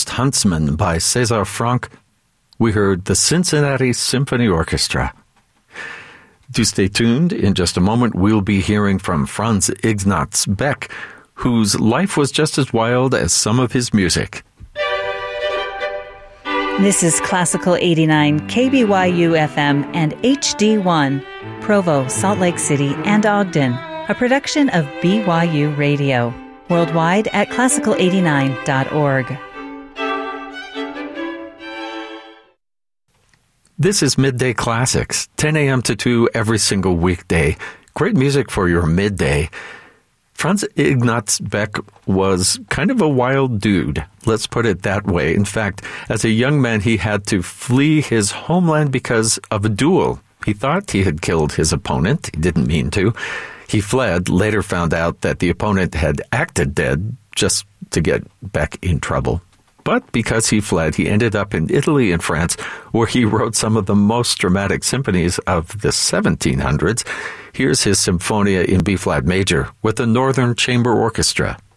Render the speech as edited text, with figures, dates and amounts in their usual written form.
Ghost Huntsman by César Franck, we heard the Cincinnati Symphony Orchestra. Do stay tuned. In just a moment, we'll be hearing from Franz Ignaz Beck, whose life was just as wild as some of his music. This is Classical 89, KBYU FM and HD1, Provo, Salt Lake City, and Ogden, a production of BYU Radio. Worldwide at classical89.org. This is Midday Classics, 10 a.m. to 2 every single weekday. Great music for your midday. Franz Ignaz Beck was kind of a wild dude, let's put it that way. In fact, as a young man, he had to flee his homeland because of a duel. He thought he had killed his opponent. He didn't mean to. He fled, later found out that the opponent had acted dead just to get Beck in trouble. But because he fled, he ended up in Italy and France, where he wrote some of the most dramatic symphonies of the 1700s. Here's his Symphonia in B-flat major with the Northern Chamber Orchestra.